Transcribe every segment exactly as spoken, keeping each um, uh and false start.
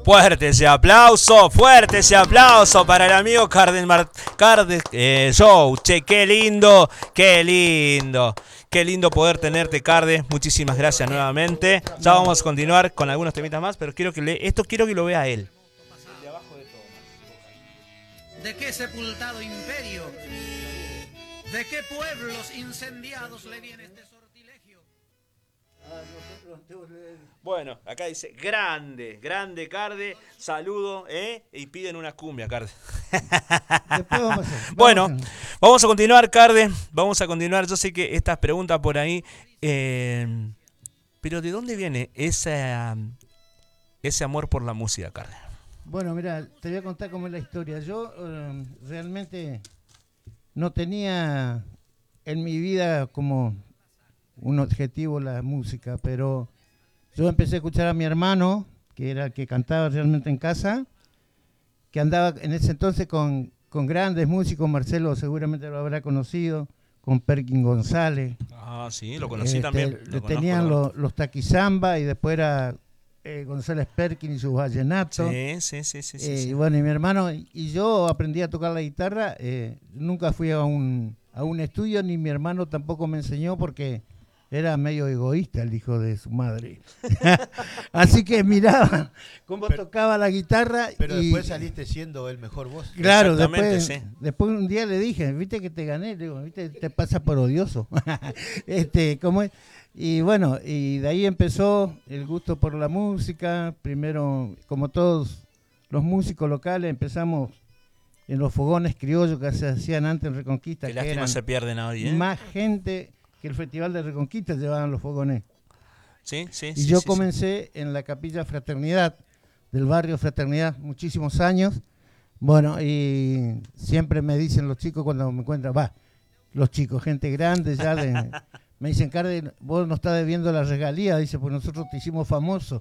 Fuerte ese aplauso, fuerte ese aplauso para el amigo Carden Mar Carden eh, Show. Che, qué lindo, qué lindo. Qué lindo poder tenerte, Carde. Muchísimas gracias nuevamente. Ya vamos a continuar con algunos temitas más, pero quiero que le, esto quiero que lo vea él. ¿De qué sepultado imperio? ¿De qué pueblos incendiados le viene este sortilegio? Bueno, acá dice, grande, grande, Carde, saludo, ¿eh? Y piden una cumbia, Carde. Después vamos a hacer, vamos bueno, a hacer. vamos a continuar, Carde, vamos a continuar. Yo sé que estas preguntas por ahí, eh, pero ¿de dónde viene ese, ese amor por la música, Carde? Bueno, mira, te voy a contar cómo es la historia. Yo eh, realmente no tenía en mi vida como un objetivo la música, pero yo empecé a escuchar a mi hermano, que era el que cantaba realmente en casa, que andaba en ese entonces con, con grandes músicos. Marcelo seguramente lo habrá conocido, con Perkin González. Ah, sí, lo conocí Este, también. le Lo tenían conozco, los, los taquizamba y después era eh, González Perkin y sus vallenatos. Sí, sí, sí, sí, sí, Eh, sí. y bueno, y mi hermano y yo aprendí a tocar la guitarra. Eh, nunca fui a un, a un estudio, ni mi hermano tampoco me enseñó porque era medio egoísta el hijo de su madre. Así que miraba cómo Pero- tocaba la guitarra. Pero y, después saliste siendo el mejor vos. Claro, Exactamente, después, sí. después un día le dije, viste que te gané, le digo, viste, te pasa por odioso. este, ¿cómo es? Y bueno, y de ahí empezó el gusto por la música. Primero, como todos los músicos locales, empezamos en los fogones criollos que se hacían antes en Reconquista, Qué que lástima eran se pierden hoy, ¿eh? más gente que el Festival de Reconquista llevaban los fogones. Sí, sí, Y sí, yo sí, comencé en la Capilla Fraternidad, del barrio Fraternidad, muchísimos años. Bueno, y siempre me dicen los chicos cuando me encuentran, va, los chicos, gente grande ya, de, me dicen, Carden, vos no estás debiendo la regalía, dice, pues nosotros te hicimos famoso.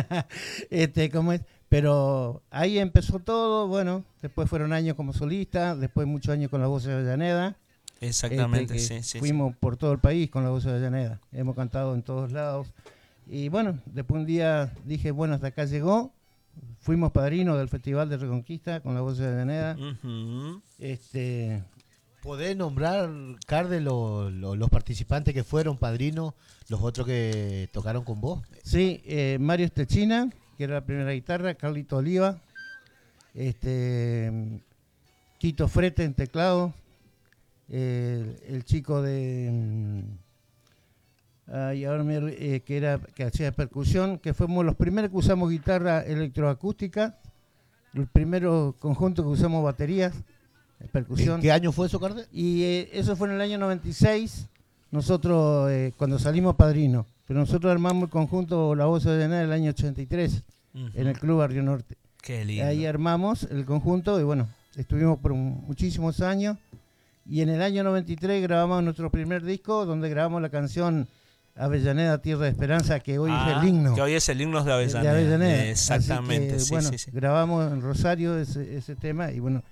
este, ¿cómo es? Pero ahí empezó todo. Bueno, después fueron años como solista, después muchos años con la voz de Avellaneda. sí. Exactamente, Este, que sí, sí. fuimos por todo el país con la voz de Avellaneda, hemos cantado en todos lados. Y bueno, después un día dije, bueno, hasta acá llegó. Fuimos padrinos del Festival de Reconquista con la voz de Avellaneda. Sí. Ujú. Este, ¿Podés nombrar, Carde, lo- lo- los participantes que fueron padrinos, los otros que tocaron con vos? sí, eh, Mario Estechina, que era la primera guitarra, Carlito Oliva, este, Tito Frete en teclado, eh, el chico de... mm, ay, ahora me olvi- eh, que era que hacía percusión, que fuimos los primeros que usamos guitarra electroacústica, el primero conjunto que usamos baterías, percusión. ¿En qué año fue eso, Carde? Y eh, eso fue en el año noventa y seis, nosotros eh, cuando salimos padrinos, pero nosotros armamos el conjunto La Voz de Avellaneda en el año ochenta y tres, Ujú. en el Club Barrio Norte. Qué lindo. Ahí armamos el conjunto y bueno, estuvimos por un- muchísimos años. Y en el año noventa y tres grabamos nuestro primer disco, donde grabamos la canción Avellaneda, Tierra de Esperanza, que hoy Ah, es el himno que hoy es el himno de de Avellaneda. Avellaneda. Exactamente, Así que, sí, bueno, sí, sí. grabamos en Rosario ese, ese tema y bueno,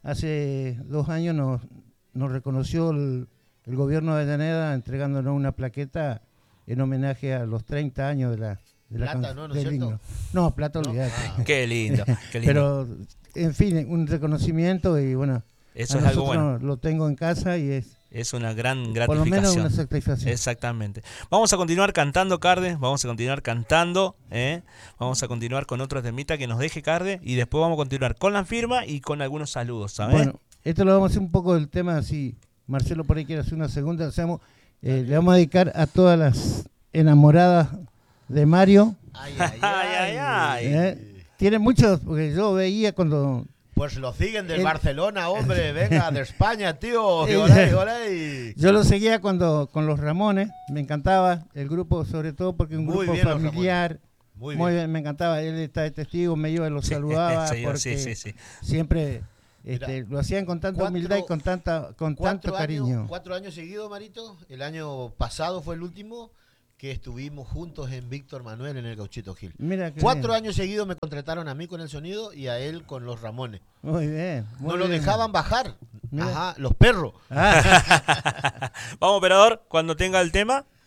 hace dos años nos, nos reconoció el, el gobierno de Avellaneda entregándonos una plaqueta en homenaje a los treinta años de la, de la Plata, can- ¿no? ¿No es del cierto? himno. No, plata, ¿No? olvidate. Ah. Qué lindo, qué lindo. Pero, en fin, un reconocimiento y bueno, Eso a es algo nosotros bueno. lo tengo en casa y es Es una gran por lo menos gratificación. una satisfacción. Exactamente. Vamos a continuar cantando, Carde. Vamos a continuar cantando. ¿eh? Vamos a continuar con otro temita que nos deje, Carde. Y después vamos a continuar con la firma y con algunos saludos, ¿sabes? Bueno, esto lo vamos a hacer un poco del tema, si Marcelo por ahí quiere hacer una segunda, hacemos, eh, le vamos a dedicar a todas las enamoradas de Mario. Ay, ay, ay, ay. ¿eh? Tiene muchos, porque yo veía cuando... Pues lo siguen del El- Barcelona, hombre. Venga, de España, tío. El- Olé, olé. Yo lo seguía cuando con los Ramones, me encantaba el grupo, sobre todo porque un Muy grupo bien, los familiar, Muy muy bien. bien, me encantaba, él está de testigo, me iba y lo Sí, saludaba, sí, porque sí, sí, sí. siempre este, lo hacían con tanta cuatro- humildad y con tanta con tanto Cuatro cariño. años, cuatro años seguidos, Marito. El año pasado fue el último que estuvimos juntos en Víctor Manuel en el Gauchito Gil. Mira que Cuatro bien. años seguidos me contrataron a mí con el sonido y a él con los Ramones. Muy bien. Muy No lo bien. dejaban bajar. Mira. Ajá, los perros. Ah. Vamos, operador, cuando tenga el tema.